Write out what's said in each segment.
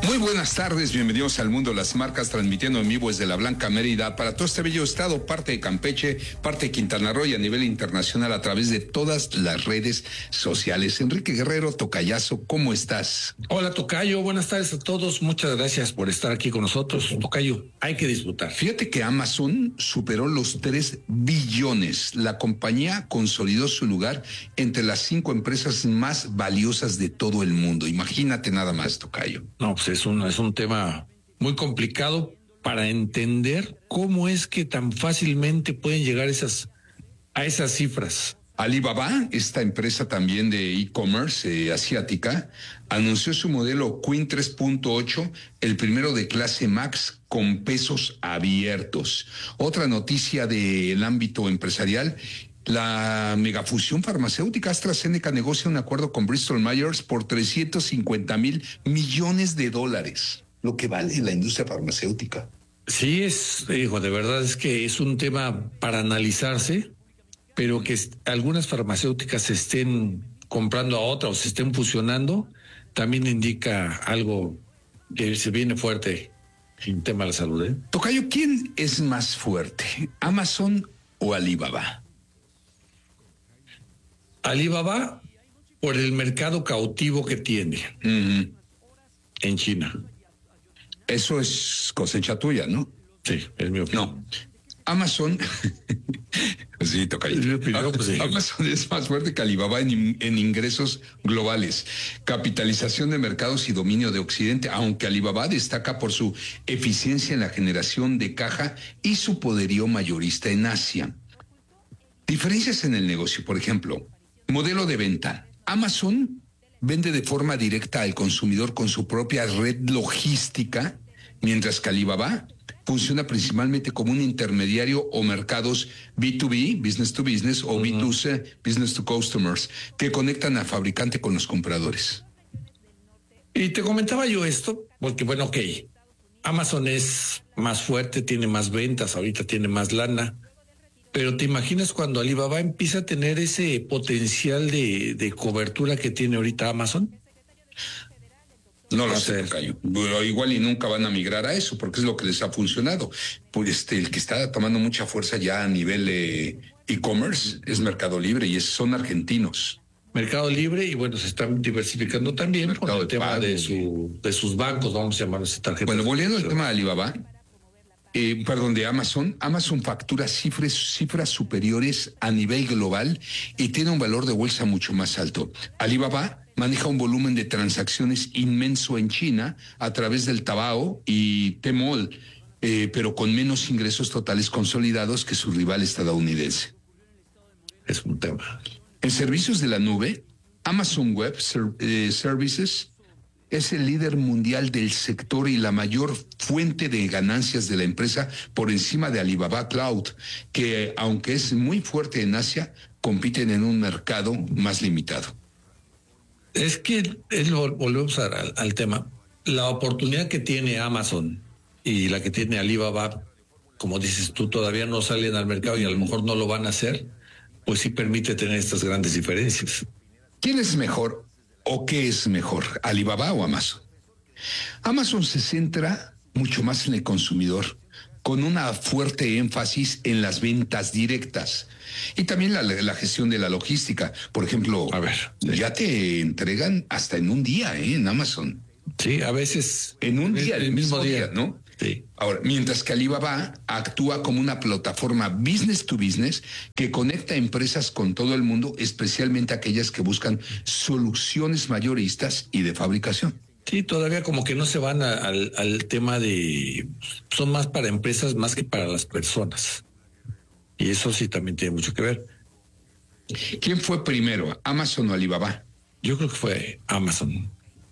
Muy buenas tardes, bienvenidos al Mundo de las Marcas, transmitiendo en vivo desde la Blanca Mérida para todo este bello estado, parte de Campeche, parte de Quintana Roo y a nivel internacional a través de todas las redes sociales. Enrique Guerrero, tocayazo, ¿cómo estás? Hola, tocayo, buenas tardes a todos, muchas gracias por estar aquí con nosotros. Tocayo, hay que disfrutar. Fíjate que Amazon superó los 3 billones. La compañía consolidó su lugar entre las 5 empresas más valiosas de todo el mundo. Imagínate nada más, tocayo. No, pues es un tema muy complicado para entender cómo es que tan fácilmente pueden llegar a esas cifras. Alibaba, esta empresa también de e-commerce asiática, anunció su modelo Queen 3.8, el primero de clase Max con pesos abiertos. Otra noticia del ámbito empresarial: la megafusión farmacéutica AstraZeneca negocia un acuerdo con Bristol Myers por $350 mil millones, lo que vale la industria farmacéutica. Sí, de verdad es que es un tema para analizarse, pero que algunas farmacéuticas se estén comprando a otras o se estén fusionando, también indica algo que se viene fuerte en tema de la salud, ¿eh? Tocayo, ¿quién es más fuerte, Amazon o Alibaba? Alibaba, por el mercado cautivo que tiene en China. Eso es cosecha tuya, ¿no? Sí, es mi opinión. No. Amazon, sí, tocayo. Pues sí. Amazon es más fuerte que Alibaba en ingresos globales, capitalización de mercados y dominio de Occidente, aunque Alibaba destaca por su eficiencia en la generación de caja y su poderío mayorista en Asia. Diferencias en el negocio, por ejemplo, modelo de venta. Amazon vende de forma directa al consumidor con su propia red logística, mientras que Alibaba funciona principalmente como un intermediario o mercados B2B, business to business, o B2C, business to customers, que conectan al fabricante con los compradores. Y te comentaba yo esto, porque bueno, ok, Amazon es más fuerte, tiene más ventas, ahorita tiene más lana, pero ¿te imaginas cuando Alibaba empieza a tener ese potencial de cobertura que tiene ahorita Amazon? No lo sé, tocayo. Pero igual y nunca van a migrar a eso, porque es lo que les ha funcionado. Pues el que está tomando mucha fuerza ya a nivel e-commerce es Mercado Libre y son argentinos. Mercado Libre, y bueno, se están diversificando también con el tema de sus bancos, vamos a llamarlos tarjetas. Bueno, volviendo al tema de Alibaba, de Amazon. Amazon factura cifras superiores a nivel global y tiene un valor de bolsa mucho más alto. Alibaba maneja un volumen de transacciones inmenso en China a través del Taobao y Tmall, pero con menos ingresos totales consolidados que su rival estadounidense. Es un tema. En servicios de la nube, Amazon Web Services es el líder mundial del sector y la mayor fuente de ganancias de la empresa por encima de Alibaba Cloud, que aunque es muy fuerte en Asia, compiten en un mercado más limitado. Es que volvemos al tema. La oportunidad que tiene Amazon y la que tiene Alibaba, como dices tú, todavía no salen al mercado y a lo mejor no lo van a hacer, pues sí permite tener estas grandes diferencias. ¿Quién es mejor o qué es mejor, Alibaba o Amazon? Amazon se centra mucho más en el consumidor, con una fuerte énfasis en las ventas directas y también la gestión de la logística. Por ejemplo, ya te entregan hasta en un día, en Amazon. Sí, a veces. En un día, el mismo día, ¿no? Sí. Ahora, mientras que Alibaba actúa como una plataforma business to business que conecta empresas con todo el mundo, especialmente aquellas que buscan soluciones mayoristas y de fabricación. Sí, todavía como que no se van al tema son más para empresas más que para las personas. Y eso sí también tiene mucho que ver. ¿Quién fue primero, Amazon o Alibaba? Yo creo que fue Amazon.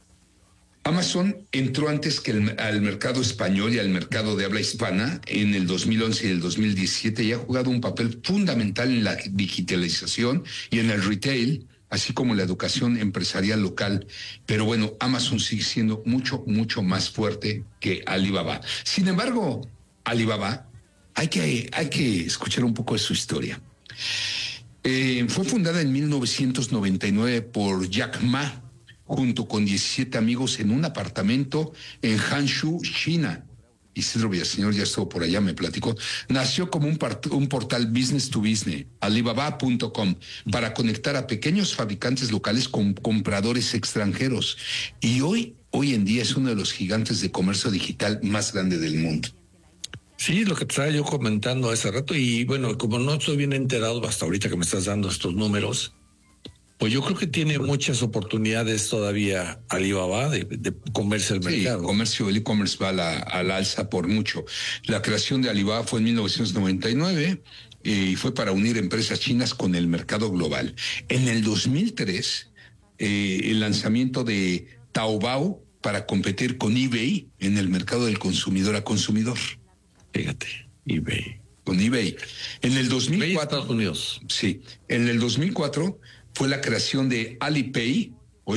Amazon entró antes que al mercado español y al mercado de habla hispana en el 2011 y el 2017 y ha jugado un papel fundamental en la digitalización y en el retail, así como la educación empresarial local. Pero bueno, Amazon sigue siendo mucho, mucho más fuerte que Alibaba. Sin embargo, Alibaba, hay que escuchar un poco de su historia. Fue fundada en 1999 por Jack Ma, junto con 17 amigos en un apartamento en Hangzhou, China. Isidro Villaseñor ya estuvo por allá, me platicó. Nació como un portal business to business, Alibaba.com, para conectar a pequeños fabricantes locales con compradores extranjeros. Y hoy en día es uno de los gigantes de comercio digital más grande del mundo. Sí, lo que te estaba yo comentando hace rato, y bueno, como no estoy bien enterado hasta ahorita que me estás dando estos números, pues yo creo que tiene muchas oportunidades todavía Alibaba de comerse el mercado. El e-commerce va a la alza por mucho. La creación de Alibaba fue en 1999 y fue para unir empresas chinas con el mercado global. En el 2003, el lanzamiento de Taobao para competir con eBay en el mercado del consumidor a consumidor. Fíjate, eBay. Con eBay. En el 2004. Estados Unidos. Sí. En el 2004 fue la creación de Alipay,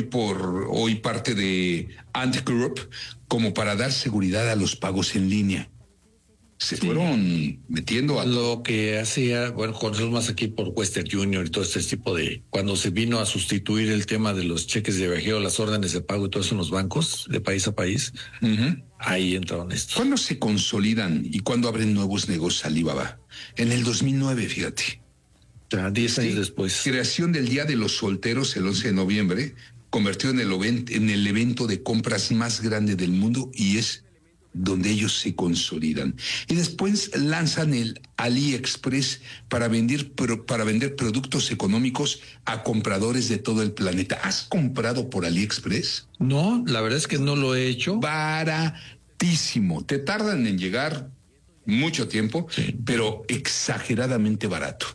hoy parte de Ant Group, como para dar seguridad a los pagos en línea. Se fueron metiendo a lo que hacía, bueno, conocemos más aquí por Western Union y todo este tipo de, cuando se vino a sustituir el tema de los cheques de viajero, las órdenes de pago y todo eso en los bancos de país a país, ahí entraron estos. ¿Cuándo se consolidan y cuándo abren nuevos negocios Alibaba? En el 2009, fíjate. 10 años después. Creación del Día de los Solteros el 11 de noviembre, convirtió en el evento de compras más grande del mundo y es donde ellos se consolidan. Y después lanzan el AliExpress para vender productos económicos a compradores de todo el planeta. ¿Has comprado por AliExpress? No, la verdad es que no lo he hecho. Baratísimo. Te tardan en llegar mucho tiempo, sí, pero exageradamente barato.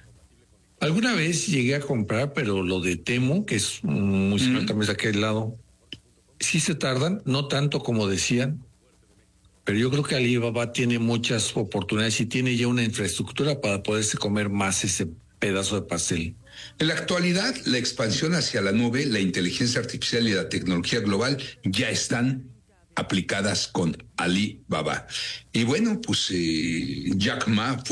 Alguna vez llegué a comprar, pero lo de Temu, que es muy similar también de aquel lado, sí se tardan, no tanto como decían, pero yo creo que Alibaba tiene muchas oportunidades y tiene ya una infraestructura para poderse comer más ese pedazo de pastel. En la actualidad, la expansión hacia la nube, la inteligencia artificial y la tecnología global ya están aplicadas con Alibaba. Y bueno, pues Jack Ma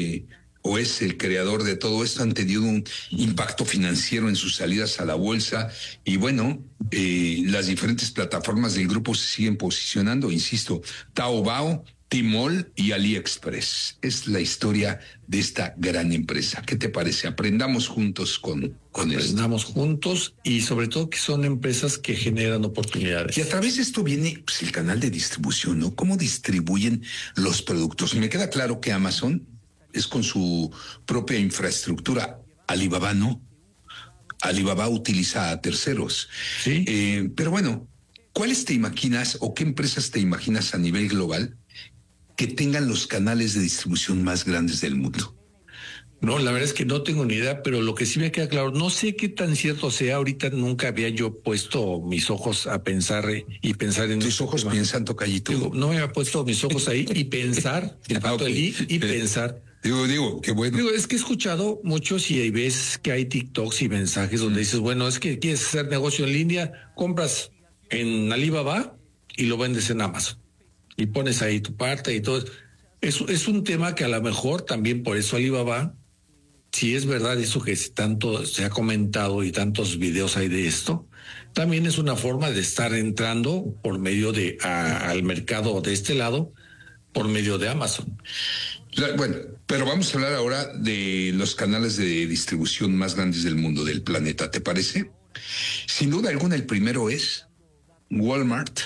es el creador de todo esto, han tenido un impacto financiero en sus salidas a la bolsa y bueno, las diferentes plataformas del grupo se siguen posicionando, insisto, Taobao, Tmall y AliExpress. Es la historia de esta gran empresa. ¿Qué te parece? Aprendamos juntos con esto. Aprendamos juntos y sobre todo que son empresas que generan oportunidades. Y a través de esto viene pues, el canal de distribución, ¿no? ¿Cómo distribuyen los productos? Me queda claro que Amazon es con su propia infraestructura. Alibaba no. Alibaba utiliza a terceros. Sí. Pero bueno, ¿cuáles te imaginas o qué empresas te imaginas a nivel global que tengan los canales de distribución más grandes del mundo? No, la verdad es que no tengo ni idea, pero lo que sí me queda claro, no sé qué tan cierto sea. Ahorita nunca había yo puesto mis ojos a pensar y pensar en... Tus ojos piensan, tocallito. Digo, no me había puesto mis ojos ahí y pensar, okay. y pensar. Digo, qué bueno. Digo, es que he escuchado muchos y ves que hay TikToks y mensajes donde dices, bueno, es que quieres hacer negocio en línea, compras en Alibaba y lo vendes en Amazon. Y pones ahí tu parte y todo. Es un tema que a lo mejor también por eso Alibaba, si es verdad eso que tanto se ha comentado y tantos videos hay de esto, también es una forma de estar entrando por medio de al mercado de este lado, por medio de Amazon. Bueno, pero vamos a hablar ahora de los canales de distribución más grandes del mundo, del planeta, ¿te parece? Sin duda alguna, el primero es Walmart,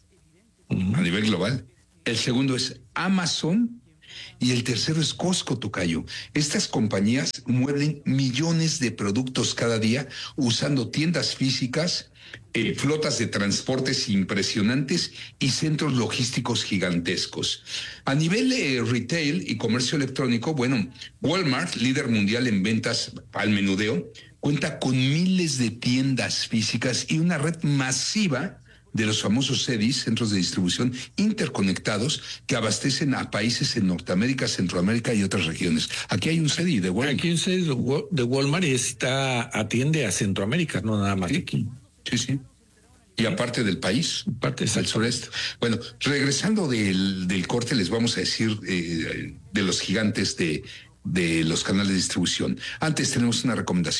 a nivel global. El segundo es Amazon y el tercero es Costco, tocayo. Estas compañías mueven millones de productos cada día usando tiendas físicas, flotas de transportes impresionantes y centros logísticos gigantescos. A nivel retail y comercio electrónico, bueno, Walmart, líder mundial en ventas al menudeo, cuenta con miles de tiendas físicas y una red masiva de los famosos CEDIs, centros de distribución interconectados, que abastecen a países en Norteamérica, Centroamérica y otras regiones. Aquí hay un CEDI de Walmart. Aquí hay un CEDI de Walmart y atiende a Centroamérica, no nada más aquí. Sí. Y aparte del país, parte del sureste. Bueno, regresando del corte, les vamos a decir de los gigantes de los canales de distribución. Antes tenemos una recomendación.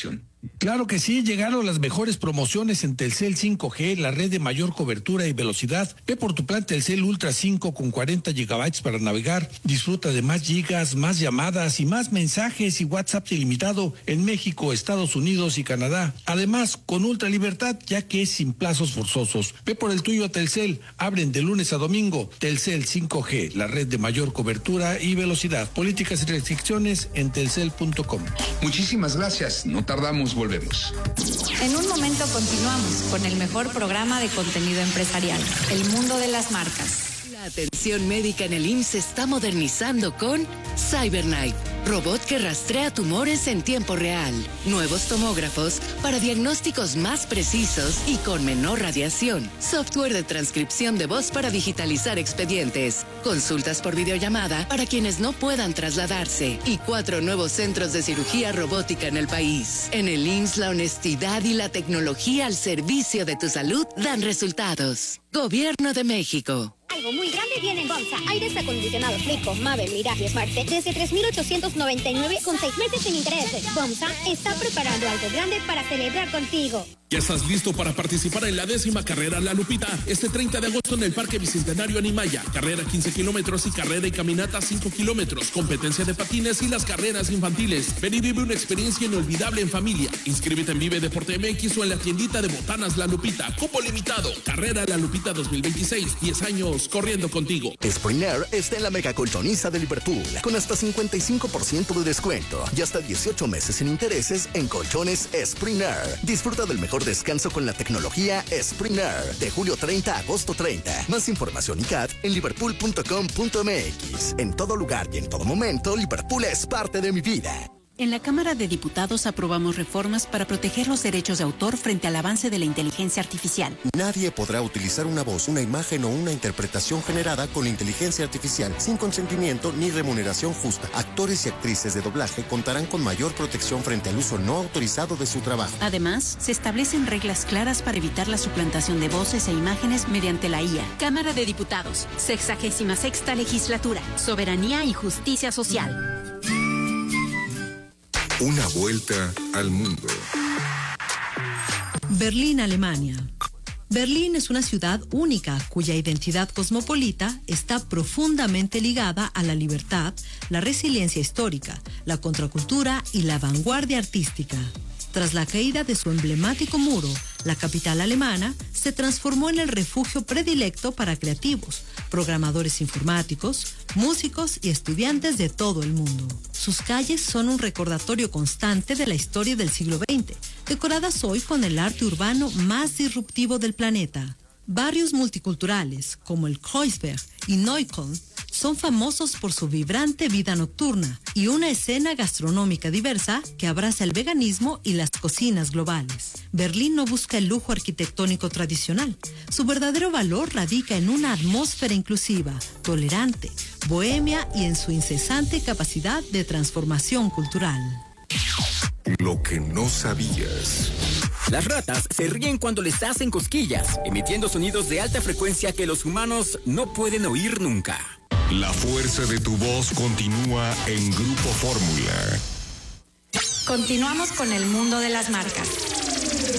Claro que sí, llegaron las mejores promociones en Telcel 5G, la red de mayor cobertura y velocidad. Ve por tu plan Telcel Ultra 5 con 40 gigabytes para navegar. Disfruta de más gigas, más llamadas y más mensajes y WhatsApp ilimitado en México, Estados Unidos y Canadá. Además, con ultra libertad, ya que es sin plazos forzosos. Ve por el tuyo a Telcel. Abren de lunes a domingo. Telcel 5G, la red de mayor cobertura y velocidad. Políticas y restricciones en telcel.com. Muchísimas gracias. No tardamos, volvemos. En un momento continuamos con el mejor programa de contenido empresarial, El Mundo de las Marcas. La atención médica en el IMSS se está modernizando con CyberKnife, robot que rastrea tumores en tiempo real. Nuevos tomógrafos para diagnósticos más precisos y con menor radiación. Software de transcripción de voz para digitalizar expedientes. Consultas por videollamada para quienes no puedan trasladarse. Y 4 nuevos centros de cirugía robótica en el país. En el IMSS, la honestidad y la tecnología al servicio de tu salud dan resultados. Gobierno de México. Algo muy grande viene en Bomsa. Aires acondicionados Rico, Mave, Mirage y Smart desde 3,899 con 6 meses sin intereses. Bomsa está preparando algo grande para celebrar contigo. ¿Ya estás listo para participar en la 10ª carrera La Lupita? Este 30 de agosto en el Parque Bicentenario Animaya. Carrera 15 kilómetros y carrera y caminata 5 kilómetros. Competencia de patines y las carreras infantiles. Ven y vive una experiencia inolvidable en familia. Inscríbete en Vive Deporte MX o en la tiendita de botanas La Lupita. Cupo limitado. Carrera La Lupita 2026. 10 años corriendo contigo. Spring Air está en la mega colchoniza de Liverpool con hasta 55% de descuento y hasta 18 meses sin intereses en colchones Spring Air. Disfruta del mejor descanso con la tecnología Spring Air de julio 30 a agosto 30. Más información y CAT en liverpool.com.mx. En todo lugar y en todo momento, Liverpool es parte de mi vida. En la Cámara de Diputados aprobamos reformas para proteger los derechos de autor frente al avance de la inteligencia artificial. Nadie podrá utilizar una voz, una imagen o una interpretación generada con inteligencia artificial sin consentimiento ni remuneración justa. Actores y actrices de doblaje contarán con mayor protección frente al uso no autorizado de su trabajo. Además, se establecen reglas claras para evitar la suplantación de voces e imágenes mediante la IA. Cámara de Diputados, 66ª Legislatura, Soberanía y Justicia Social. Una vuelta al mundo. Berlín, Alemania. Berlín es una ciudad única cuya identidad cosmopolita está profundamente ligada a la libertad, la resiliencia histórica, la contracultura y la vanguardia artística. Tras la caída de su emblemático muro, la capital alemana se transformó en el refugio predilecto para creativos, programadores informáticos, músicos y estudiantes de todo el mundo. Sus calles son un recordatorio constante de la historia del siglo XX, decoradas hoy con el arte urbano más disruptivo del planeta. Barrios multiculturales como el Kreuzberg y Neukölln son famosos por su vibrante vida nocturna y una escena gastronómica diversa que abraza el veganismo y las cocinas globales. Berlín no busca el lujo arquitectónico tradicional. Su verdadero valor radica en una atmósfera inclusiva, tolerante, bohemia y en su incesante capacidad de transformación cultural. Lo que no sabías. Las ratas se ríen cuando les hacen cosquillas, emitiendo sonidos de alta frecuencia que los humanos no pueden oír nunca. La fuerza de tu voz continúa en Grupo Fórmula. Continuamos con El Mundo de las Marcas.